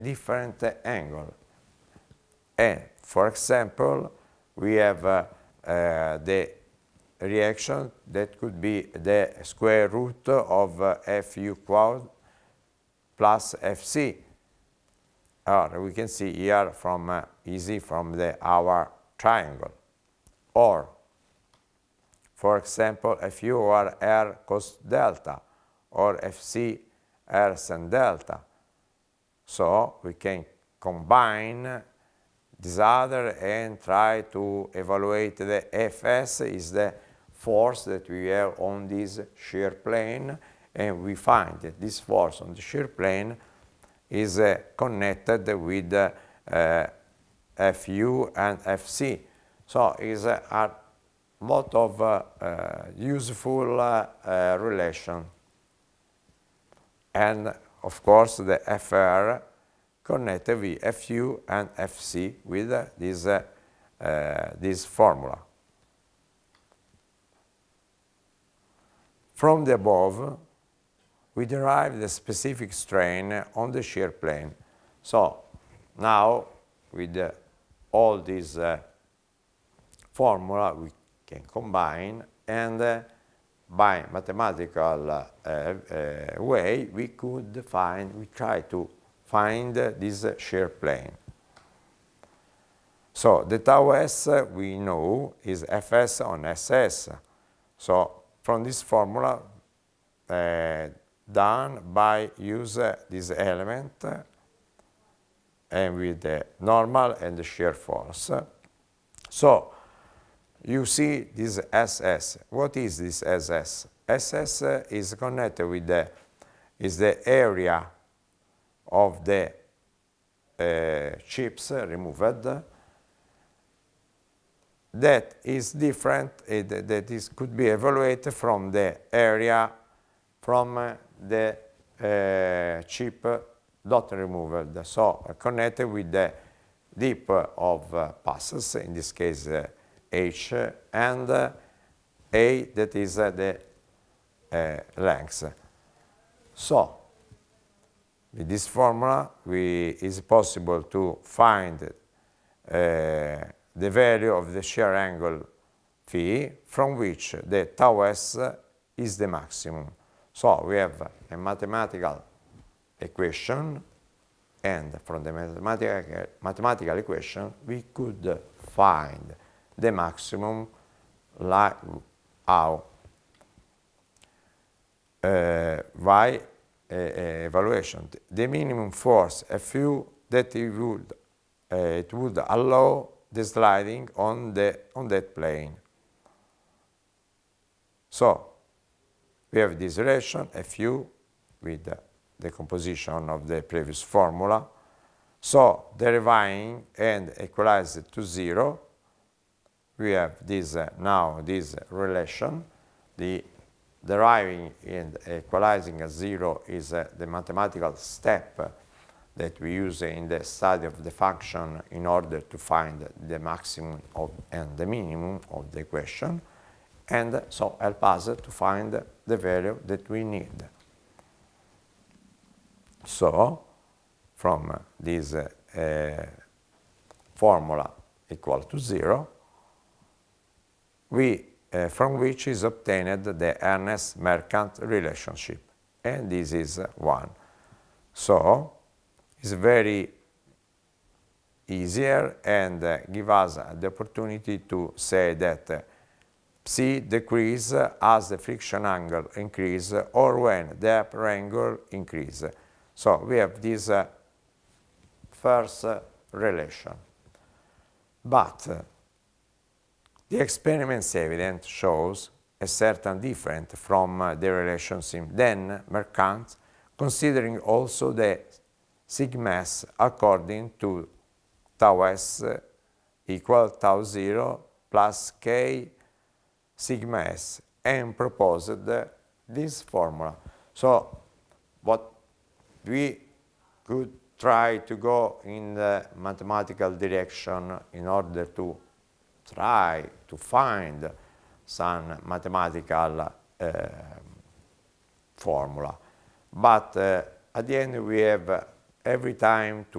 different angle. And for example, we have the reaction that could be the square root of Fu quad plus Fc. Or we can see here from easy from our triangle. Or, for example, Fu over R cos delta, or Fc R sin delta. So we can combine this other and try to evaluate the Fs is the force that we have on this shear plane, and we find that this force on the shear plane is connected with Fu and Fc. So it's a lot of useful relation. And of course the Fr connected with Fu and Fc with this formula. From the above, we derive the specific strain on the shear plane. So now, with all these formula, we can combine, and by mathematical way, we try to find this shear plane. So the tau s we know is Fs on Ss. So from this formula, done by use this element and with the normal and the shear force. So you see this Ss. What is this Ss? Ss is connected with the area of the chips removed that is different, could be evaluated from the area from the chip not removed. So connected with the dip of passes, in this case H, and A, that is the length. So with this formula, it is possible to find the value of the shear angle phi, from which the tau s is the maximum. So we have a mathematical equation, and from the mathematical equation we could find the maximum like how by evaluation. The minimum force Fu that it would allow the sliding on that plane. So we have this relation Fu with the composition of the previous formula. So deriving and equalized to 0, we have this now this relation. The deriving and equalizing at 0 is the mathematical step that we use in the study of the function in order to find the maximum and the minimum of the equation, and so help us to find the value that we need. So from this formula equal to 0, from which is obtained the Ernest-Mercant relationship, and this is 1. So it's very easier and give us the opportunity to say that psi decrease as the friction angle increase or when the upper angle increase. So we have this first relation. But the experiments evidence shows a certain difference from the relations in then Mercant, considering also the sigma s according to tau s equal tau 0 plus k sigma s, and proposed this formula. So what we could try to go in the mathematical direction in order to try to find some mathematical formula. But at the end we have every time to